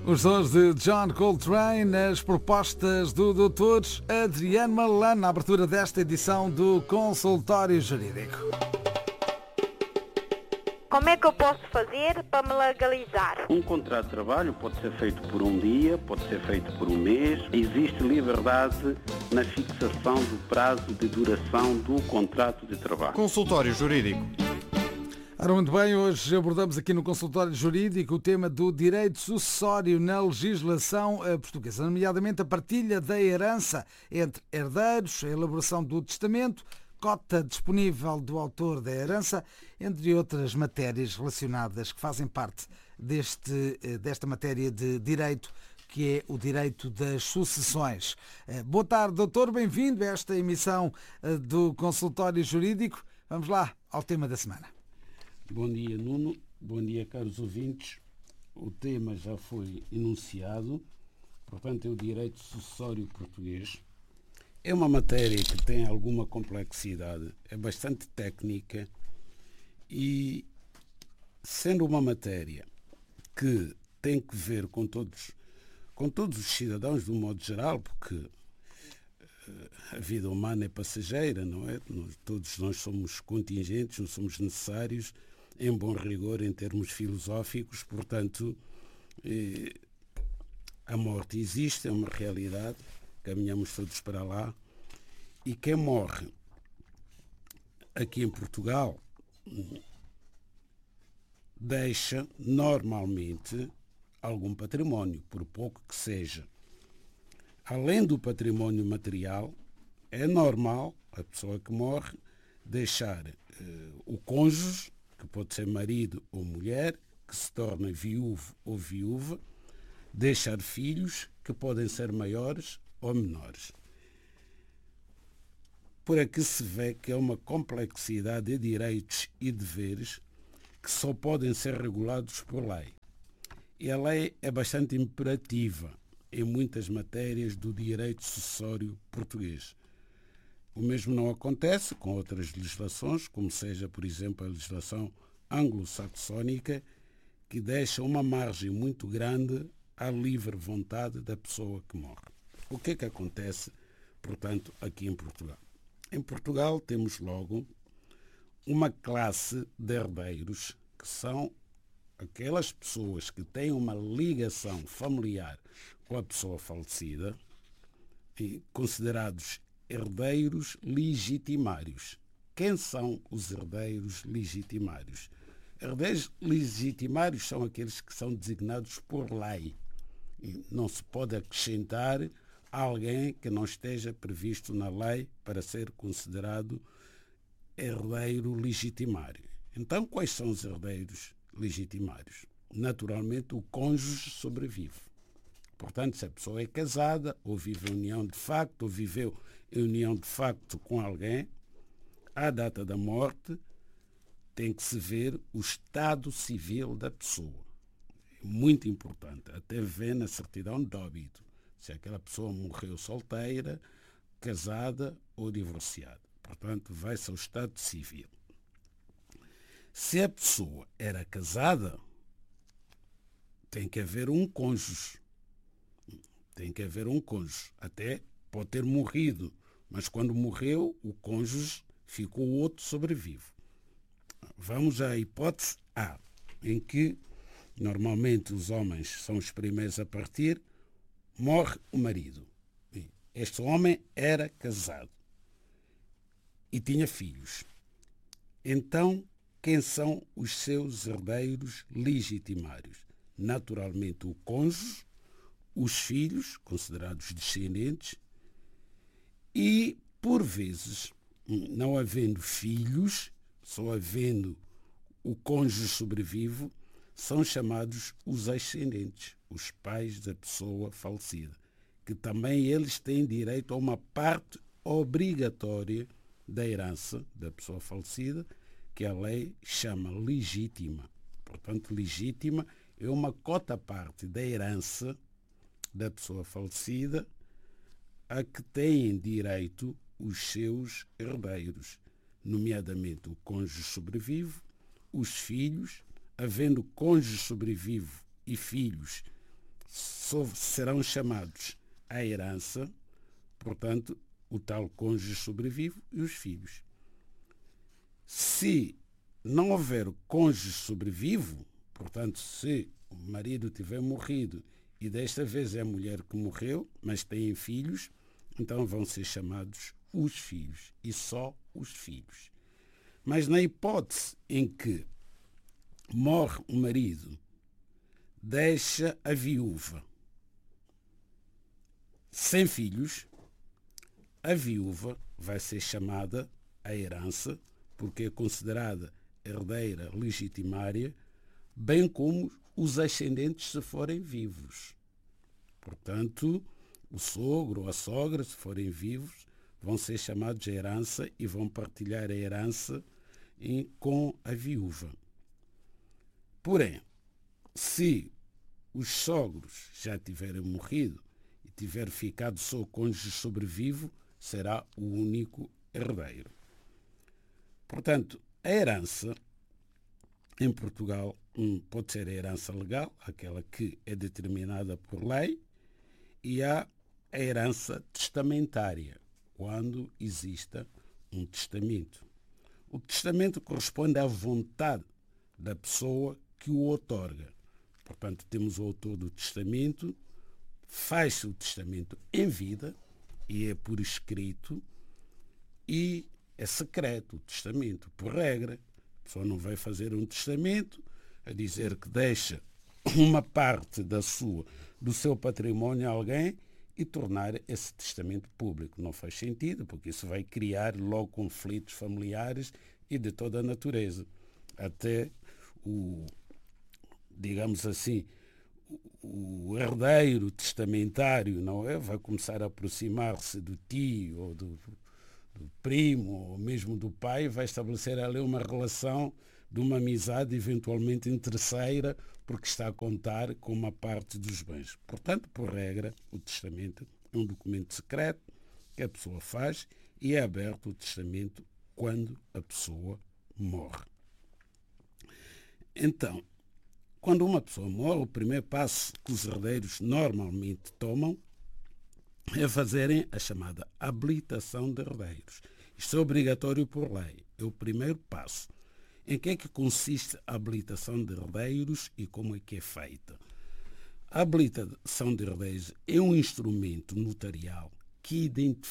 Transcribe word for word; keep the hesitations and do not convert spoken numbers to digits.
Os sons de John Coltrane, as propostas do doutor Adriano Malalane na abertura desta edição do Consultório Jurídico. Como é que eu posso fazer para me legalizar? Um contrato de trabalho pode ser feito por um dia, pode ser feito por um mês. Existe liberdade na fixação do prazo de duração do contrato de trabalho. Consultório Jurídico. Ora, muito bem, hoje abordamos aqui no Consultório Jurídico o tema do direito sucessório na legislação portuguesa, nomeadamente a partilha da herança entre herdeiros, a elaboração do testamento, cota disponível do autor da herança, entre outras matérias relacionadas que fazem parte deste, desta matéria de direito, que é o direito das sucessões. Boa tarde, doutor, bem-vindo a esta emissão do Consultório Jurídico. Vamos lá ao tema da semana. Bom dia, Nuno. Bom dia, caros ouvintes. O tema já foi enunciado, portanto, é o direito sucessório português. É uma matéria que tem alguma complexidade, é bastante técnica e, sendo uma matéria que tem que ver com todos, com todos os cidadãos de um modo geral, porque a vida humana é passageira, não é? Nós, todos nós somos contingentes, não somos necessários, em bom rigor, em termos filosóficos, portanto, eh, a morte existe, é uma realidade, caminhamos todos para lá, e quem morre aqui em Portugal deixa normalmente algum património, por pouco que seja. Além do património material, é normal a pessoa que morre deixar eh, o cônjuge, que pode ser marido ou mulher, que se torna viúvo ou viúva, deixar filhos que podem ser maiores ou menores. Por aqui se vê que é uma complexidade de direitos e deveres que só podem ser regulados por lei. E a lei é bastante imperativa em muitas matérias do direito sucessório português. O mesmo não acontece com outras legislações, como seja, por exemplo, a legislação anglo-saxónica, que deixa uma margem muito grande à livre vontade da pessoa que morre. O que é que acontece, portanto, aqui em Portugal? Em Portugal temos logo uma classe de herdeiros que são aquelas pessoas que têm uma ligação familiar com a pessoa falecida, e considerados herdeiros legitimários. Quem são os herdeiros legitimários? Herdeiros legitimários são aqueles que são designados por lei. E não se pode acrescentar alguém que não esteja previsto na lei para ser considerado herdeiro legitimário. Então, quais são os herdeiros legitimários? Naturalmente, o cônjuge sobrevive. Portanto, se a pessoa é casada, ou vive em união de facto, ou viveu em união de facto com alguém, à data da morte tem que se ver o estado civil da pessoa. É muito importante, até ver na certidão de óbito, se aquela pessoa morreu solteira, casada ou divorciada. Portanto, vai-se ao estado civil. Se a pessoa era casada, tem que haver um cônjuge. Tem que haver um cônjuge. Até pode ter morrido, mas quando morreu, o cônjuge ficou, o outro sobrevive. Vamos à hipótese A, em que normalmente os homens são os primeiros a partir, morre o marido. Este homem era casado e tinha filhos. Então, quem são os seus herdeiros legitimários? Naturalmente, o cônjuge, os filhos, considerados descendentes, e, por vezes, não havendo filhos, só havendo o cônjuge sobrevivo, são chamados os ascendentes, os pais da pessoa falecida, que também eles têm direito a uma parte obrigatória da herança da pessoa falecida, que a lei chama legítima. Portanto, legítima é uma cota-parte da herança da pessoa falecida a que têm direito os seus herdeiros, nomeadamente o cônjuge sobrevivo, os filhos, havendo cônjuge sobrevivo e filhos só serão chamados à herança, portanto, o tal cônjuge sobrevive e os filhos. Se não houver cônjuge sobrevivo, portanto, se o marido tiver morrido e desta vez é a mulher que morreu, mas tem filhos, então vão ser chamados os filhos e só os filhos. Mas na hipótese em que morre o marido, deixa a viúva sem filhos, a viúva vai ser chamada à herança porque é considerada herdeira legitimária, bem como os ascendentes se forem vivos. Portanto, o sogro ou a sogra, se forem vivos, vão ser chamados à herança e vão partilhar a herança em, com a viúva. Porém, se os sogros já tiverem morrido e tiver ficado só o cônjuge sobrevivo, será o único herdeiro. Portanto, a herança em Portugal um, pode ser a herança legal, aquela que é determinada por lei, e há a herança testamentária, quando exista um testamento. O testamento corresponde à vontade da pessoa que o outorga. Portanto, temos o autor do testamento, faz-se o testamento em vida e é por escrito e é secreto o testamento, por regra. A pessoa não vai fazer um testamento a dizer que deixa uma parte da sua, do seu património a alguém e tornar esse testamento público. Não faz sentido, porque isso vai criar logo conflitos familiares e de toda a natureza. Até o, digamos assim, o herdeiro testamentário, não é? Vai começar a aproximar-se do tio ou do, do primo ou mesmo do pai, vai estabelecer ali uma relação de uma amizade eventualmente interesseira, porque está a contar com uma parte dos bens. Portanto, por regra, o testamento é um documento secreto que a pessoa faz e é aberto o testamento quando a pessoa morre. Então, quando uma pessoa morre, o primeiro passo que os herdeiros normalmente tomam é fazerem a chamada habilitação de herdeiros. Isto é obrigatório por lei. É o primeiro passo. Em que é que consiste a habilitação de herdeiros e como é que é feita? A habilitação de herdeiros é um instrumento notarial que identifica